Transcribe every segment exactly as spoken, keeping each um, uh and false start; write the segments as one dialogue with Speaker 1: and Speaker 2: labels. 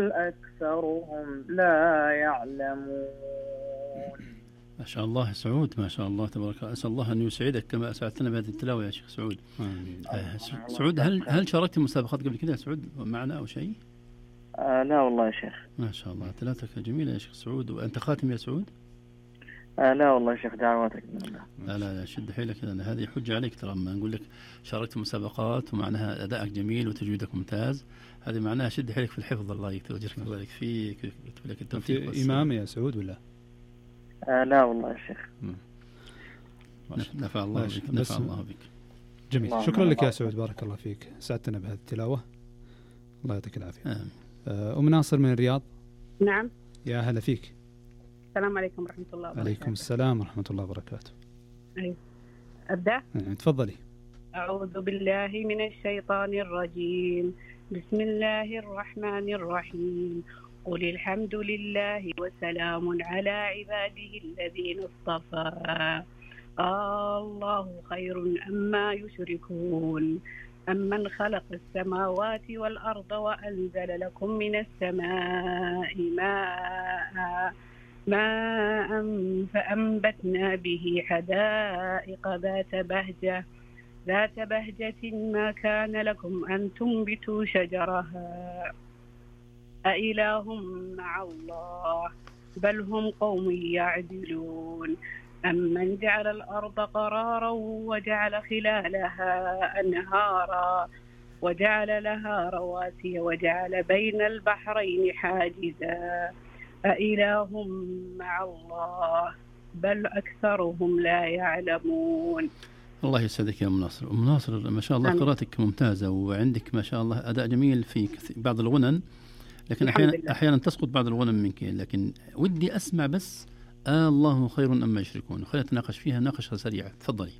Speaker 1: أكثرهم لا يعلمون.
Speaker 2: ما شاء الله سعود، ما شاء الله تبارك الله. أسأل الله أن يسعدك كما أسعدتنا بهذه التلاوة يا شيخ سعود. آه سعود، هل هل شاركت مسابقات قبل كده سعود معنا أو شيء؟
Speaker 1: آه لا والله يا شيخ.
Speaker 2: ما شاء الله تلاوتك جميلة يا شيخ سعود. وأنت خاتم يا سعود؟
Speaker 1: آه لا والله يا شيخ، دعواتك من الله.
Speaker 2: لا لا لا شد حيلك، لأن هذه حجة عليك ترى. ما نقول لك شاركت مسابقات ومعناها أدائك جميل وتجويدك ممتاز، هذه معناها شد حيلك في الحفظ. الله يكتب لك فيك ويكتب لك التوفيق.
Speaker 3: في إمام يا سعود ولا؟
Speaker 1: آه لا والله يا شيخ.
Speaker 2: نفع الله بك، نفع الله بك.
Speaker 3: جميل، شكرا لك يا سعود، بارك الله فيك، سعدتنا بهذه التلاوة، الله يعطيك العافية. آه. أم ناصر من الرياض.
Speaker 4: نعم.
Speaker 3: يا هلا فيك.
Speaker 4: السلام عليكم ورحمة الله وبركاته.
Speaker 3: عليكم السلام ورحمة الله وبركاته.
Speaker 4: أيوة. أبدأ؟
Speaker 3: يعني تفضلي.
Speaker 4: أعوذ بالله من الشيطان الرجيم، بسم الله الرحمن الرحيم، قل الحمد لله وسلام على عباده الذين اصطفى، الله خير أما يشركون، أمن خلق السماوات والأرض وأنزل لكم من السماء ماء ماء فأنبتنا به حدائق ذات بهجة ذات بهجة ما كان لكم أن تنبتوا شجرها أإله مع الله بل هم قوم يعدلون، أمن جعل الأرض قرارا وجعل خلالها أنهارا وجعل لها رواسي وجعل بين البحرين حاجزا أإله مع الله بل أكثرهم لا يعلمون.
Speaker 2: الله يسعدك يا أم ناصر. أم ناصر ما شاء الله قراءتك ممتازة، وعندك ما شاء الله أداء جميل في بعض الغنن، لكن أحيانا, أحيانا تسقط بعض الغنن منك، لكن ودي أسمع بس آه الله خير أما يشركون. خلينا نتناقش فيها ناقشة سريعة، تفضلي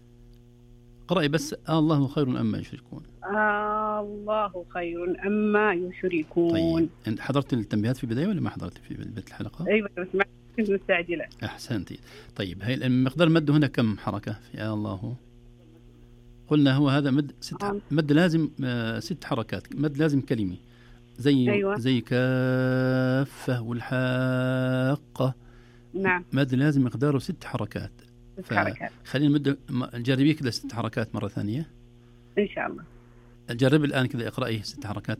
Speaker 2: قرأي بس آه الله خير أما يشركون.
Speaker 4: آه الله خير أما يشركون.
Speaker 2: طيب حضرت التنبيهات في البداية ولا ما حضرت في بداية الحلقة؟
Speaker 4: أيوة بس ما كنت مستعجلة.
Speaker 2: أحسنتي. طيب هاي مقدار المد هنا كم حركة في آه الله؟ قلنا هو هذا مد ست آه. مد لازم آه ست حركات، مد لازم كلمة زي أيوة. زي كافة والحاقة.
Speaker 4: نعم.
Speaker 2: مد لازم مقداره ست حركات.
Speaker 4: ست حركات.
Speaker 2: خلينا نمد نجربيه كذا ست حركات مرة ثانية
Speaker 4: إن شاء الله.
Speaker 2: جرب الآن كذا اقرأيه ست حركات.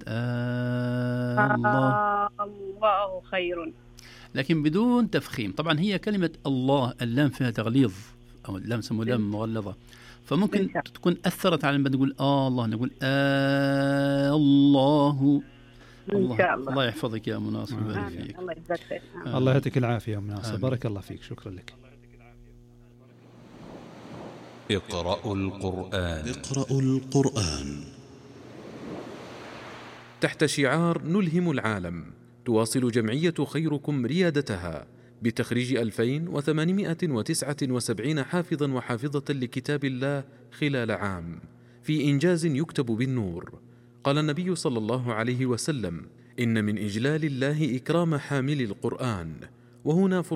Speaker 2: آه الله
Speaker 4: آه الله خير،
Speaker 2: لكن بدون تفخيم. طبعا هي كلمة الله اللام فيها تغليظ، أو اللام سموه لام مغلظة، فممكن تكون أثرت على لما نقول آه الله نقول آه الله.
Speaker 4: إن شاء الله.
Speaker 2: الله يحفظك يا أم ناصر.
Speaker 4: الله يجزاك
Speaker 3: آه. الله يعطيك العافية يا أم ناصر، بارك الله فيك، شكرا لك.
Speaker 5: اقرأوا القرآن.
Speaker 6: اقرأوا القرآن.
Speaker 5: تحت شعار نلهم العالم، تواصل جمعية خيركم ريادتها بتخريج ألفين وثمانمائة وتسعة وسبعين حافظا وحافظة لكتاب الله خلال عام، في إنجاز يكتب بالنور. قال النبي صلى الله عليه وسلم: إن من إجلال الله إكرام حامل القرآن. وهنا